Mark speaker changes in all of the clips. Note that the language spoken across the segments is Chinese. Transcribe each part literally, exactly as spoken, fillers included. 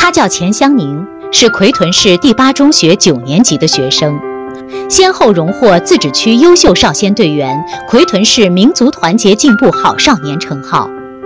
Speaker 1: 他叫钱香凝，是奎屯市第八中学九年级的学生，先后荣获自治区优秀少先队员、奎屯市民族团结进步好少年称号。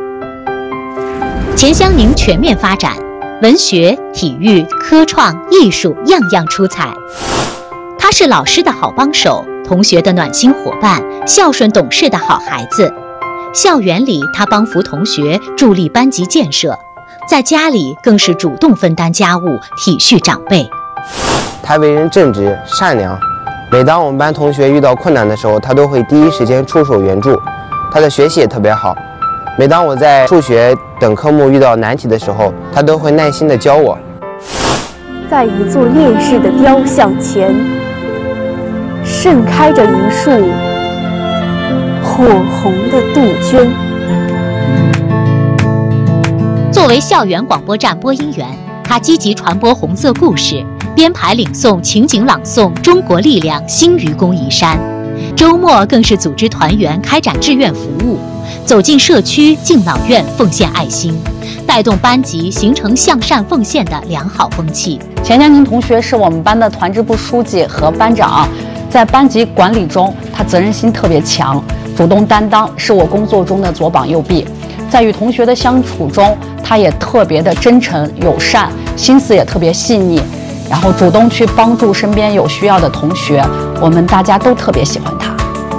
Speaker 1: 钱香凝全面发展，文学、体育、科创、艺术样样出彩。他是老师的好帮手，同学的暖心伙伴，孝顺懂事的好孩子。校园里，他帮扶同学，助力班级建设；在家里，更是主动分担家务，体恤长辈。
Speaker 2: 他为人正直、善良，每当我们班同学遇到困难的时候，他都会第一时间出手援助。他的学习也特别好，每当我在数学等科目遇到难题的时候，他都会耐心地教我。
Speaker 3: 在一座烈日的雕像前，盛开着一束火红的杜鹃。
Speaker 1: 作为校园广播站播音员，他积极传播红色故事，编排领诵情景朗诵《中国力量兴于公益山》，周末更是组织团员开展志愿服务，走进社区敬老院奉献爱心，带动班级形成向善奉献的良好风气。
Speaker 4: 钱香凝同学是我们班的团支部书记和班长，在班级管理中，他责任心特别强，主动担当，是我工作中的左膀右臂。在与同学的相处中，他也特别的真诚友善，心思也特别细腻，然后主动去帮助身边有需要的同学，我们大家都特别喜欢他。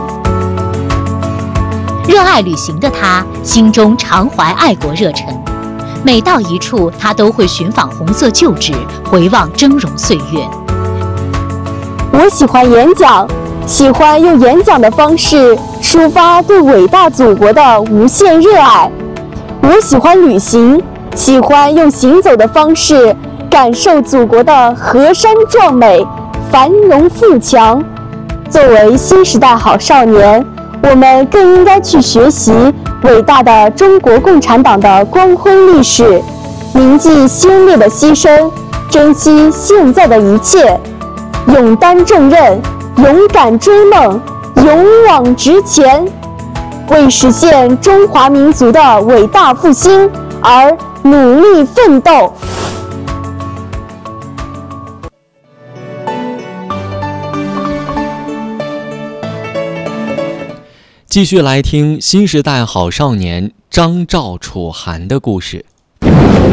Speaker 1: 热爱旅行的他，心中常怀爱国热忱，每到一处，他都会寻访红色旧址，回望峥嵘岁月。
Speaker 3: 我喜欢演讲，喜欢用演讲的方式抒发对伟大祖国的无限热爱。我喜欢旅行，喜欢用行走的方式感受祖国的河山壮美、繁荣富强。作为新时代好少年，我们更应该去学习伟大的中国共产党的光辉历史，铭记先烈的牺牲，珍惜现在的一切，勇担重任，勇敢追梦，勇往直前，为实现中华民族的伟大复兴而努力奋斗。
Speaker 5: 继续来听新时代好少年张赵楚涵的故事。